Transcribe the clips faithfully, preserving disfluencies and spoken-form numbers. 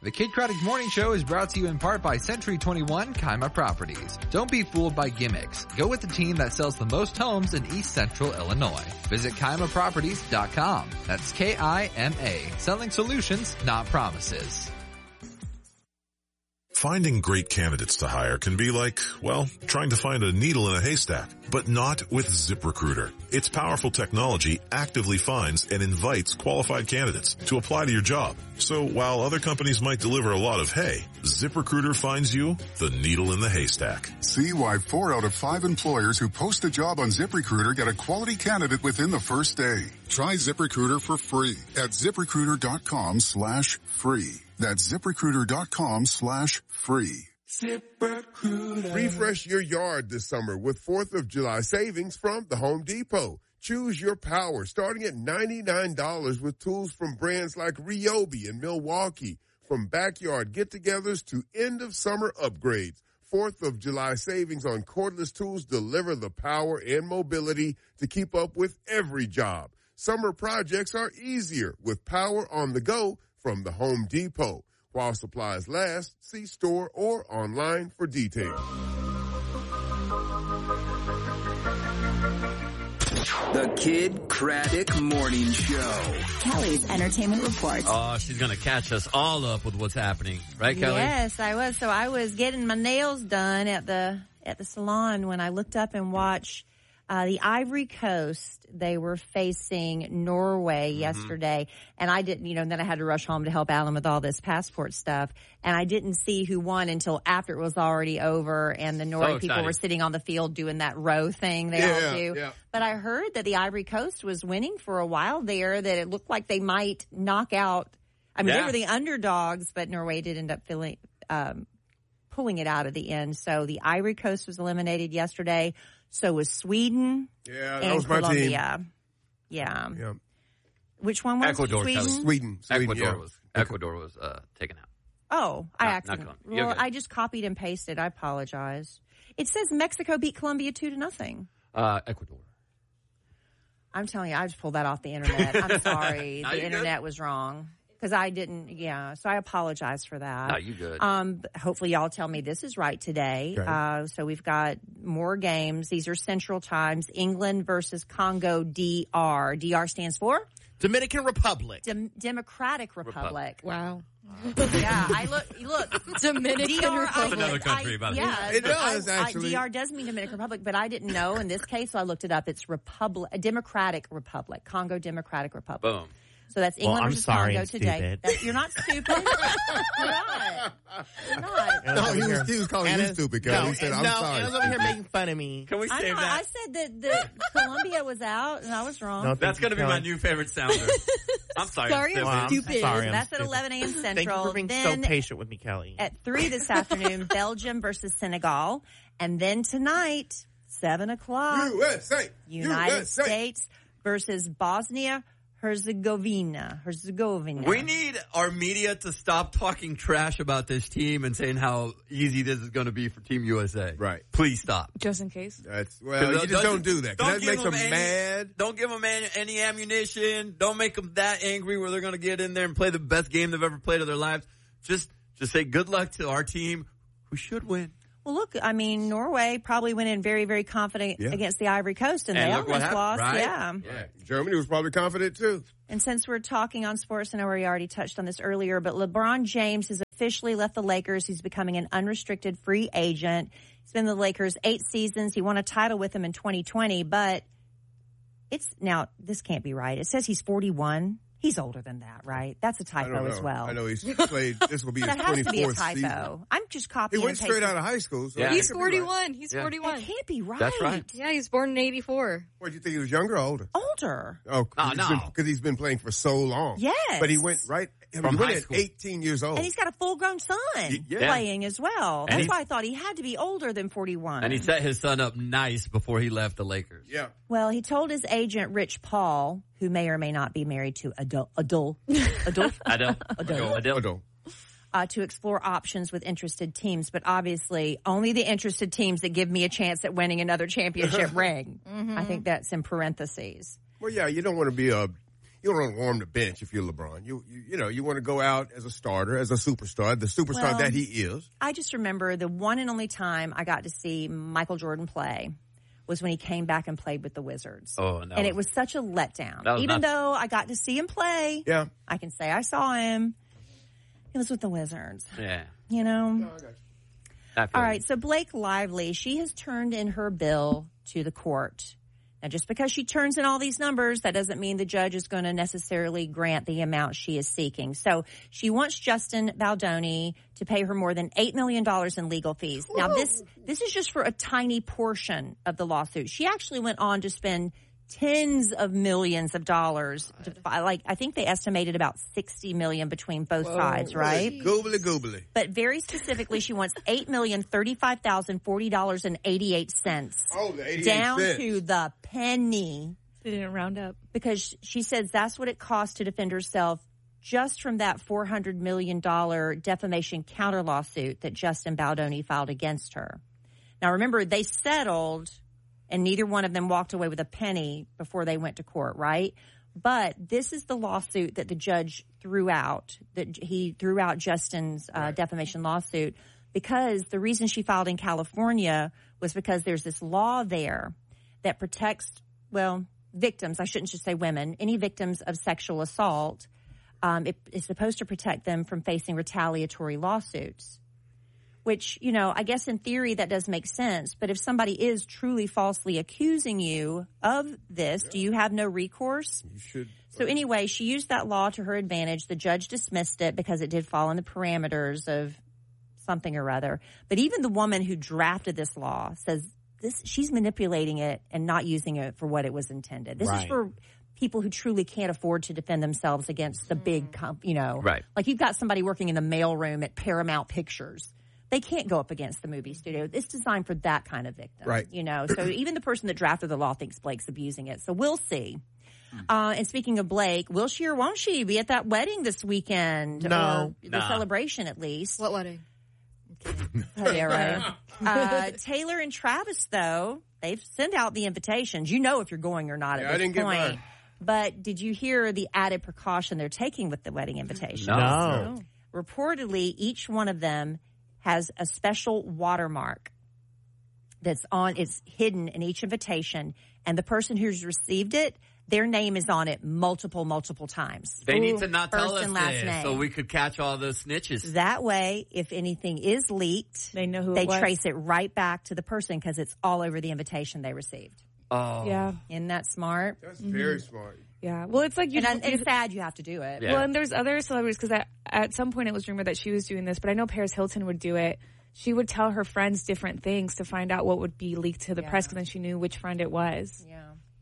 The Kid Craddock Morning Show is brought to you in part by Century twenty-one Kaima Properties. Don't be fooled by gimmicks. Go with the team that sells the most homes in East Central Illinois. Visit Kaima Properties dot com. That's K I M A. Selling solutions, not promises. Finding great candidates to hire can be like, well, trying to find a needle in a haystack, but not with ZipRecruiter. Its powerful technology actively finds and invites qualified candidates to apply to your job. So while other companies might deliver a lot of hay, ZipRecruiter finds you the needle in the haystack. See why four out of five employers who post a job on ZipRecruiter get a quality candidate within the first day. Try ZipRecruiter for free at ZipRecruiter.com slash free. That's ZipRecruiter.com slash free. ZipRecruiter. Refresh your yard this summer with fourth of July savings from the Home Depot. Choose your power starting at ninety-nine dollars with tools from brands like Ryobi and Milwaukee. From backyard get-togethers to end-of-summer upgrades, fourth of July savings on cordless tools deliver the power and mobility to keep up with every job. Summer projects are easier with power on the go from the Home Depot. While supplies last, see store or online for details. The Kid Craddock Morning Show. Kelly's Entertainment Report. Oh, she's going to catch us all up with what's happening. Right, Kelly? Yes, I was. So I was getting my nails done at the at the salon when I looked up and watched uh, the Ivory Coast. They were facing Norway mm-hmm. yesterday. And I didn't, you know, and then I had to rush home to help Alan with all this passport stuff. And I didn't see who won until after it was already over and the Norway so people were sitting on the field doing that row thing they yeah, all do. Yeah. But I heard that the Ivory Coast was winning for a while there, that it looked like they might knock out. I mean, yeah. they were the underdogs, but Norway did end up filling, um, pulling it out at the end. So the Ivory Coast was eliminated yesterday. So was Sweden. Yeah, that and was my Colombia. team. Yeah. yeah. Which one was Ecuador, Sweden? Kelly. Sweden. Sweden. Ecuador yeah. was Ecuador was uh, taken out. Oh, I not, accidentally. not Well, okay. I just copied and pasted. I apologize. It says Mexico beat Colombia two to nothing. Uh, Ecuador. I'm telling you, I just pulled that off the internet. I'm sorry, no, the you're internet good. was wrong because I didn't. Yeah, so I apologize for that. No, you good. Um, hopefully, y'all tell me this is right today. Okay. Uh, so we've got more games. These are Central Times. England versus Congo D R. D R stands for Dominican Republic. Dem- Democratic Republic. Republic. Wow. Yeah, I look. Look, Dominican D R, Republic. That's another country, I, by the way. yeah, It does, I, actually. I, D R does mean Dominican Republic, but I didn't know in this case, so I looked it up. It's Republic, Democratic Republic, Congo Democratic Republic. Boom. So that's Well, England I'm versus sorry, Congo I'm today. stupid. That, you're not stupid. You're not. You're not. No, he was, he was calling Anna's, you stupid, Kelly. No, He said, I'm no, sorry. Anna's over here making fun of me. Can we I, save know, that? I said that the Colombia was out, and I was wrong. No, That's going to be my new favorite sounder. I'm sorry. Sorry, I'm I'm Well, stupid. I'm sorry, I'm That's at stupid. eleven a.m. Central. Thank you for being then so patient with me, Kelly. at three this afternoon, Belgium versus Senegal. And then tonight, seven o'clock, U S A. United U S A. States versus Bosnia Herzegovina. Herzegovina. We need our media to stop talking trash about this team and saying how easy this is going to be for Team U S A. Right. Please stop. Just in case. That's, well, you just don't do that. 'Cause that give makes them any, mad. Don't give them any, any ammunition. Don't make them that angry where they're going to get in there and play the best game they've ever played of their lives. Just, just say good luck to our team, who should win. Well, look, I mean, Norway probably went in very, very confident Yeah. against the Ivory Coast, and, And they look what almost happened, lost. right? Yeah. Yeah. Germany was probably confident, too. And since we're talking on sports, I know we already touched on this earlier, but LeBron James has officially left the Lakers. He's becoming an unrestricted free agent. He's been in the Lakers eight seasons. He won a title with them in twenty twenty, but it's now, this can't be right. It says he's forty-one. He's older than that, right? That's a I don't typo know. as well. I know he's played, this will be But his it has to be a twenty-fourth typo. season. I'm just He copying went and straight pasting. out of high school. So Yeah. it He's could be right. forty-one. He's Yeah. forty-one. That can't be right. That's right. Yeah, he was born in eighty-four. What, do you think he was younger or older? Older. Oh, Oh, no. Because he's been playing for so long. Yes. But he went right, I mean, From he went high at school. eighteen years old. And he's got a full-grown son yeah. playing as well. And That's he- why I thought he had to be older than forty-one. And he set his son up nice before he left the Lakers. Yeah. Well, he told his agent, Rich Paul, who may or may not be married to Adul, Adul, Adul, Adele. Adele. Adele. Adele. uh, to explore options with interested teams. But obviously, only the interested teams that give me a chance at winning another championship ring. Mm-hmm. I think that's in parentheses. Well, yeah, you don't want to be a, you don't want to warm the bench if you're LeBron. You, you, you know, you want to go out as a starter, as a superstar, the superstar Well, that he is. I just remember the one and only time I got to see Michael Jordan play was when he came back and played with the Wizards. Oh, and, that and was, it was such a letdown. was Even not- though I got to see him play, Yeah. I can say I saw him. He was with the Wizards. Yeah. You know? I feel All you. right, so Blake Lively, she has turned in her bill to the court. Now, just because she turns in all these numbers, that doesn't mean the judge is going to necessarily grant the amount she is seeking. So she wants Justin Baldoni to pay her more than eight million dollars in legal fees. Now, this this is just for a tiny portion of the lawsuit. She actually went on to spend tens of millions of dollars. To, fi- like, I think they estimated about sixty million dollars between both sides, right? Goobly goobly. But very specifically, she wants eight million thirty-five thousand forty dollars and eighty-eight cents. Oh, the eighty-eight down cents. to the penny, They didn't round up. because she says that's what it costs to defend herself just from that four hundred million dollars defamation counter lawsuit that Justin Baldoni filed against her. Now, remember, they settled, and neither one of them walked away with a penny before they went to court, right? But this is the lawsuit that the judge threw out, that he threw out Justin's uh, defamation lawsuit, because the reason she filed in California was because there's this law there that protects, well, victims, I shouldn't just say women, any victims of sexual assault. Um, it is supposed to protect them from facing retaliatory lawsuits, which, you know, I guess in theory that does make sense. But if somebody is truly falsely accusing you of this, do you have no recourse? You should. So anyway, she used that law to her advantage. The judge dismissed it because it did fall in the parameters of something or other. But even the woman who drafted this law says this, she's manipulating it and not using it for what it was intended. This is Right. for people who truly can't afford to defend themselves against the big, comp, you know, Right. like you've got somebody working in the mailroom at Paramount Pictures. They can't go up against the movie studio. It's designed for that kind of victim, Right. you know. So even the person that drafted the law thinks Blake's abusing it. So we'll see. Uh, and speaking of Blake, will she or won't she be at that wedding this weekend? No. Or the Nah. celebration, at least. What wedding? Oh, yeah, right. Uh, Taylor and Travis, though, they've sent out the invitations. You know if you're going or not Yeah, at I this didn't get point. mine. But did you hear the added precaution they're taking with the wedding invitation? No. No. Reportedly, each one of them has a special watermark that's on, it's hidden in each invitation, and the person who's received it, their name is on it multiple, multiple times. They need to not tell First us and last this name. so we could catch all the snitches. That way, if anything is leaked, They know who they it was. trace it right back to the person because it's all over the invitation they received. Oh. Yeah, Isn't that smart? That's very smart. yeah. Well, it's like you. And I- you- it's sad you have to do it. Yeah. Well, and there's other celebrities because at some point it was rumored that she was doing this, but I know Paris Hilton would do it. She would tell her friends different things to find out what would be leaked to the Yeah. press, because then she knew which friend it was. Yeah.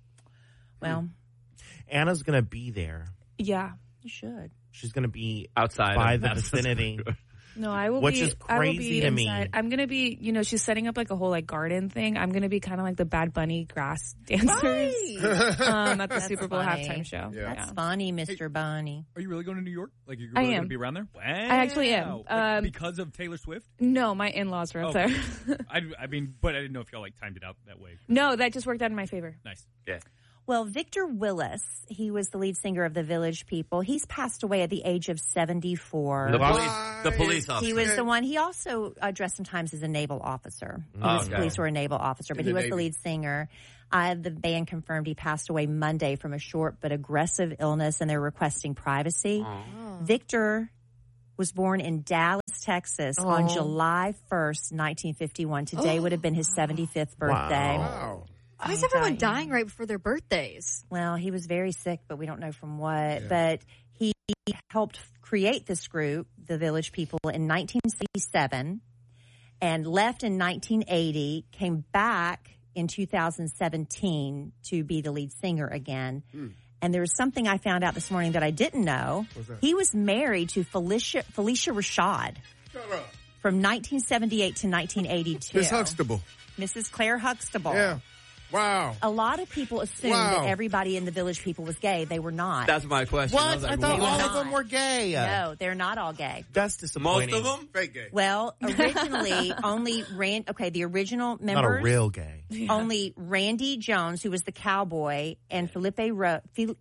Well, Anna's going to be there. Yeah. you should. She's going to be Outside by of the Madison vicinity. No, I will Which be. is I will crazy be to me. inside. I'm gonna be. You know, she's setting up like a whole like garden thing. I'm gonna be kind of like the Bad Bunny grass dancers um, at the That's Super Bowl funny. halftime show. Yeah. That's funny, Mister Bunny. Are you really going to New York? Like you're I really am. going to be around there? Wow. I actually am. Like, Um, because of Taylor Swift? No, my in-laws were up Oh. there. I, I mean, but I didn't know if y'all like timed it out that way. No, that just worked out in my favor. Nice. Yeah. Well, Victor Willis, he was the lead singer of the Village People. He's passed away at the age of seventy-four. The Why? police, the police officer. He was the one. He also uh, dressed sometimes as a naval officer. He Oh, was okay. police or a naval officer, but In he the was the Navy. lead singer. Uh, the band confirmed he passed away Monday from a short but aggressive illness, and they're requesting privacy. Victor was born in Dallas, Texas on July first, nineteen fifty-one. Today would have been his seventy-fifth birthday. Wow. Why is everyone dying right before their birthdays? Well, he was very sick, but we don't know from what. But he helped create this group, the Village People, in nineteen seventy-seven and left in nineteen eighty, came back in two thousand seventeen to be the lead singer again. And there was something I found out this morning that I didn't know. He was married to Felicia, Felicia Rashad Shut up. from nineteen seventy-eight to nineteen eighty-two. Miss Huxtable. Missus Claire Huxtable. Yeah. Wow. A lot of people assumed Wow. that everybody in the Village People was gay. They were not. That's my question. I What? was I like, thought what? all not. of them were gay. No, they're not all gay. That's disappointing. Most of them? Fake gay. Well, originally only Rand. Okay, the original Not a members. real gay. Only Randy Jones, who was the cowboy, and Felipe Ro- Fel-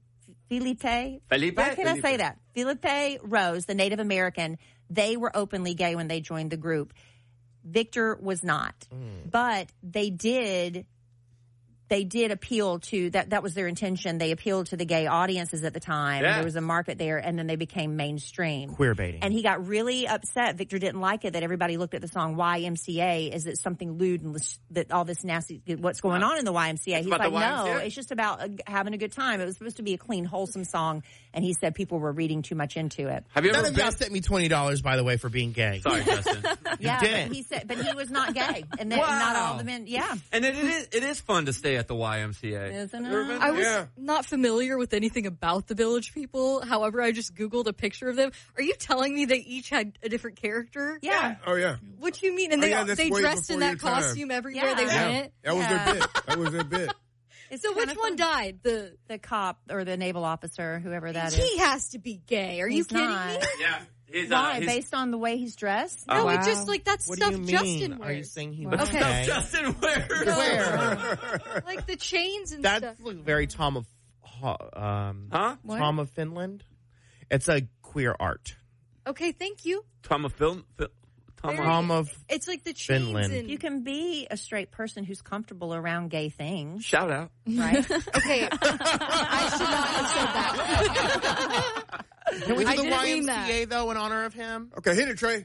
Felipe. Felipe? Why can't I Felipe. say that? Felipe Rose, the Native American, they were openly gay when they joined the group. Victor was not. Mm. But they did they did appeal to that that was their intention. They appealed to the gay audiences at the time. Yeah. There was a market there, and then they became mainstream. Queer baiting. And he got really upset. Victor didn't like it that everybody looked at the song Y M C A as it's something lewd and lis- that all this nasty, what's going on in the Y M C A. It's He's about like, the Y M C A? no, it's just about uh, having a good time. It was supposed to be a clean, wholesome song. And he said people were reading too much into it. Have you None ever of been? y'all sent me twenty dollars, by the way, for being gay. Sorry, Justin. Yeah, didn't. but he said, but he was not gay. And then Wow. not all the men, yeah. And it, it is it is fun to stay at the Y M C A. Isn't You ever it? been? I was Yeah. not familiar with anything about the Village People. However, I just Googled a picture of them. Are you telling me they each had a different character? Yeah. Oh, yeah. What do you mean? And Oh, they yeah, that's they way dressed in before that your time. costume everywhere Yeah. they Yeah. went. That was Yeah. their bit. That was their bit. It's So which kinda one fun. died? The The cop or the naval officer, whoever that is. he has to be gay. Are you He's kidding not. me? Yeah. He's, Why? uh, he's, Based on the way he's dressed? No, Wow. it just like that's What do stuff you mean? Justin Are you wears. saying he Wow. was Okay. gay? Justin wears. Where? Like the chains and That's stuff. like very Tom of um, Huh? What? Tom of Finland. It's a queer art. Okay, thank you. Tom of film. Fi- Tom Very- of, Tom of It's like the chains Finland. and You can be a straight person who's comfortable around gay things, shout out. right? okay. I should not have said that. Can we do I the didn't Y mean M C A that. though in honor of him? Okay, hit it, Trey.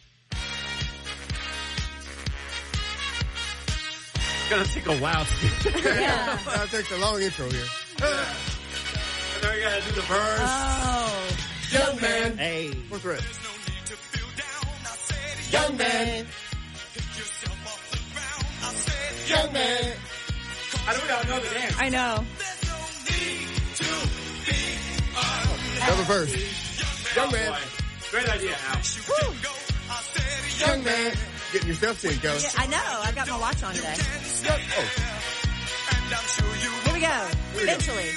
It's gonna take a while. Yeah. I'll take the long intro here. And then we gotta do the verse. Oh. Young man. Hey, What's the rest? young man, young man. How do we all know the dance? I know. Another verse. Young man. Great idea, Al. Young man. Getting yourself in, Kelly. Yeah, I know. I got my watch on today. Oh, Here we go. Eventually.